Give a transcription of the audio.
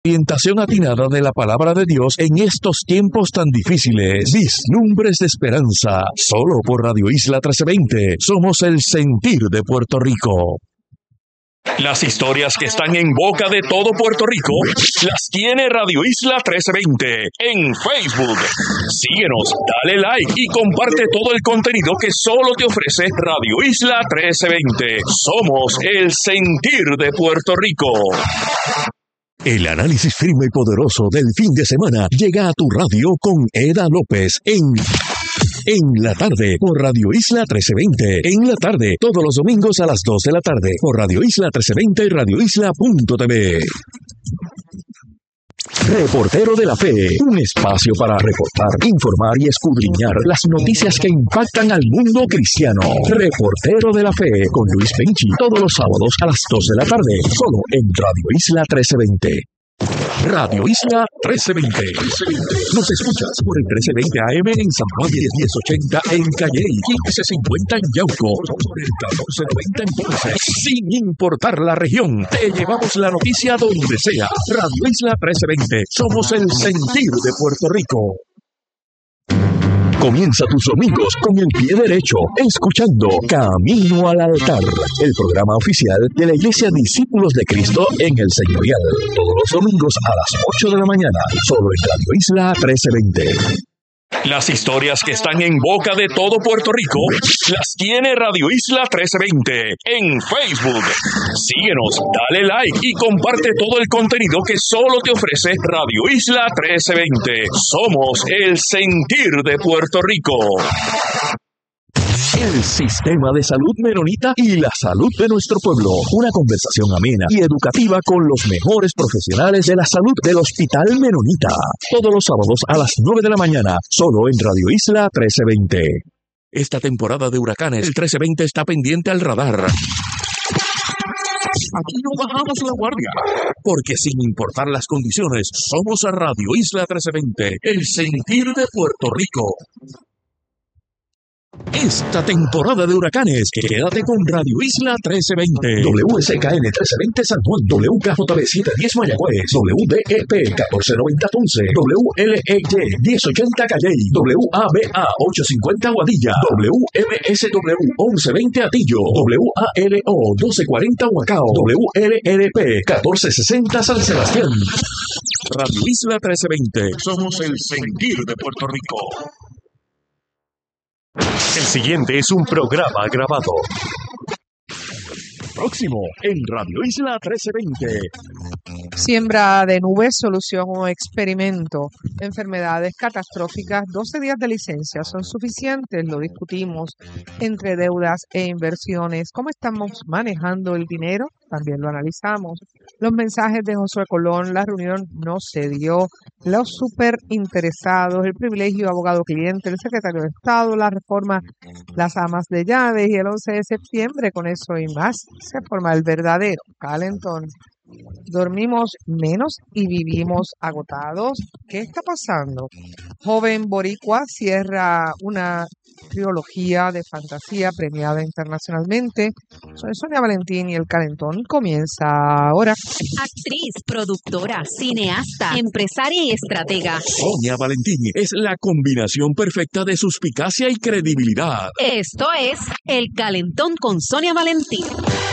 Orientación atinada de la palabra de Dios en estos tiempos tan difíciles. Vislumbres de esperanza. Solo por Radio Isla 1320. Somos el sentir de Puerto Rico. Las historias que están en boca de todo Puerto Rico las tiene Radio Isla 1320 en Facebook. Síguenos, dale like y comparte todo el contenido que solo te ofrece Radio Isla 1320. Somos el sentir de Puerto Rico. El análisis firme y poderoso del fin de semana llega a tu radio con Eda López en la tarde por Radio Isla 1320. En la tarde, todos los domingos a las 2 de la tarde por Radio Isla 1320 y radioisla.tv. Reportero de la Fe, un espacio para reportar, informar y escudriñar las noticias que impactan al mundo cristiano. Reportero de la Fe con Luis Penchi, todos los sábados a las 2 de la tarde, solo en Radio Isla 1320. Radio Isla 1320. Nos escuchas por el 1320 AM en San Juan, 1080 en Calley, 1550 en Yauco, por el 1490 en Ponce. Sin importar la región, te llevamos la noticia donde sea. Radio Isla 1320. Somos el sentir de Puerto Rico. Comienza tus domingos con el pie derecho, escuchando Camino al Altar, el programa oficial de la Iglesia Discípulos de Cristo en el Señorial. Todos los domingos a las 8 de la mañana, solo en Radio Isla 1320. Las historias que están en boca de todo Puerto Rico las tiene Radio Isla 1320 en Facebook. Síguenos, dale like y comparte todo el contenido que solo te ofrece Radio Isla 1320. Somos el sentir de Puerto Rico. El sistema de salud menonita y la salud de nuestro pueblo. Una conversación amena y educativa con los mejores profesionales de la salud del Hospital Menonita. Todos los sábados a las 9 de la mañana, solo en Radio Isla 1320. Esta temporada de huracanes, el 1320 está pendiente al radar. Aquí no bajamos la guardia, porque sin importar las condiciones, somos a Radio Isla 1320, el sentir de Puerto Rico. Esta temporada de huracanes, quédate con Radio Isla 1320, WSKN 1320 San Juan, WKJB 710 Mayagüez, WDEP 1490 Ponce, WLEY 1080 Calley, WABA 850 Aguadilla, WMSW 1120 Atillo, WALO 1240 Huacao, WLRP 1460 San Sebastián. Radio Isla 1320, somos el sentir de Puerto Rico. El siguiente es un programa grabado. Próximo en Radio Isla 1320. Siembra de nubes, solución o experimento. Enfermedades catastróficas, 12 días de licencia son suficientes. Lo discutimos entre deudas e inversiones. ¿Cómo estamos manejando el dinero? También lo analizamos. Los mensajes de Josué Colón, la reunión no se dio. Los súper interesados, el privilegio abogado-cliente, el secretario de Estado, la reforma, las amas de llaves y el 11 de septiembre, con eso y más, se forma el verdadero calentón. Dormimos menos y vivimos agotados. ¿Qué está pasando? Joven boricua cierra una trilogía de fantasía premiada internacionalmente. Soy Sonia Valentín y el calentón comienza ahora. Actriz, productora, cineasta, empresaria y estratega. Sonia Valentín es la combinación perfecta de suspicacia y credibilidad. Esto es El Calentón con Sonia Valentín.